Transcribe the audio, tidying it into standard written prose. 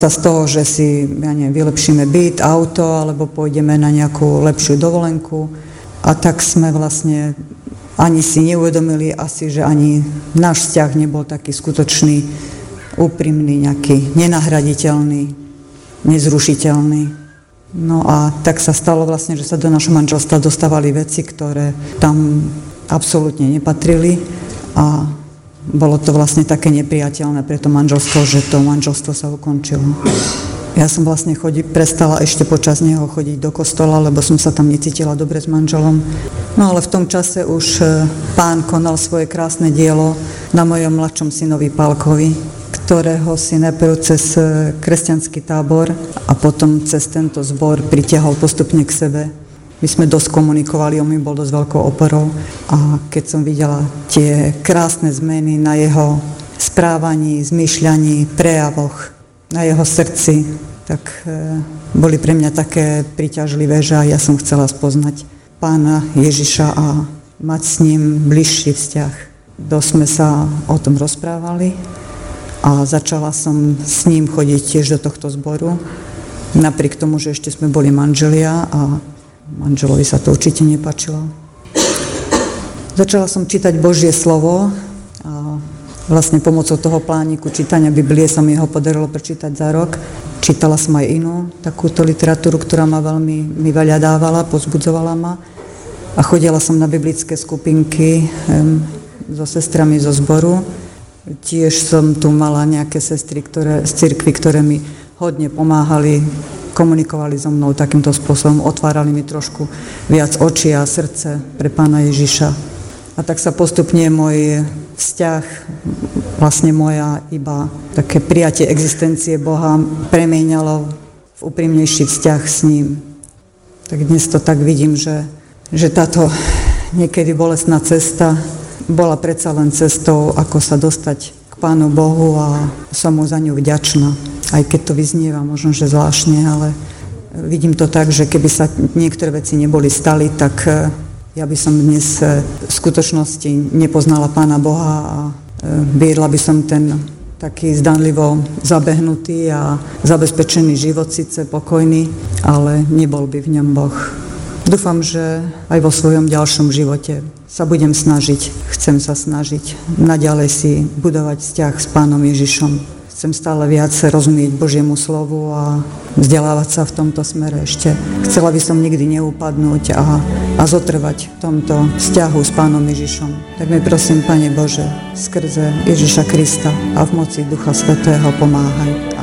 z toho, že si, vylepšíme byt, auto, alebo pôjdeme na nejakú lepšiu dovolenku. A tak sme vlastne ani si neuvedomili asi, že ani náš vzťah nebol taký skutočný, úprimný, nejaký nenahraditeľný, nezrušiteľný. No a tak sa stalo vlastne, že sa do našho manželstva dostávali veci, ktoré tam absolútne nepatrili a bolo to vlastne také nepriateľné pre to manželstvo, že to manželstvo sa ukončilo. Ja som vlastne prestala ešte počas neho chodiť do kostola, lebo som sa tam necítila dobre s manželom. No ale v tom čase už Pán konal svoje krásne dielo na mojom mladšom synovi Pálkovi, ktorého si najprv cez kresťanský tábor a potom cez tento zbor pritiahol postupne k sebe. My sme dosť komunikovali, on mi bol dosť veľkou oporou a keď som videla tie krásne zmeny na jeho správaní, zmýšľaní, prejavoch, na jeho srdci, tak boli pre mňa také príťažlivé, že aj ja som chcela spoznať Pána Ježiša a mať s ním bližší vzťah. Dosť sme sa o tom rozprávali a začala som s ním chodiť tiež do tohto zboru, napriek tomu, že ešte sme boli manželia a manželovi sa to určite nepáčilo. Začala som čítať Božie slovo a vlastne pomocou toho plániku čítania Biblie sa mi ho podarilo prečítať za rok. Čítala som aj inú takúto literatúru, ktorá mi veľa dávala, pozbudzovala ma. A chodila som na biblické skupinky so sestrami zo zboru. Tiež som tu mala nejaké sestry z cirkvi, ktoré mi hodne pomáhali, komunikovali so mnou takýmto spôsobom, otvárali mi trošku viac oči a srdce pre Pána Ježiša. A tak sa postupne môj vzťah, vlastne moja iba také prijatie existencie Boha premieňalo v úprimnejší vzťah s ním. Tak dnes to tak vidím, že táto niekedy bolestná cesta bola predsa len cestou, ako sa dostať k Pánu Bohu a som mu za ňu vďačná. Aj keď to vyznieva možno, že zvláštne, ale vidím to tak, že keby sa niektoré veci neboli stali, tak ja by som dnes v skutočnosti nepoznala Pána Boha a viedla by som ten taký zdanlivo zabehnutý a zabezpečený život, síce pokojný, ale nebol by v ňom Boh. Dúfam, že aj vo svojom ďalšom živote sa budem snažiť, chcem sa snažiť naďalej si budovať vzťah s Pánom Ježišom. Chcem stále viac rozumieť Božiemu slovu a vzdelávať sa v tomto smere ešte. Chcela by som nikdy neupadnúť a zotrvať v tomto vzťahu s Pánom Ježišom. Tak mi prosím, Pane Bože, skrze Ježiša Krista a v moci Ducha Svätého pomáhaj.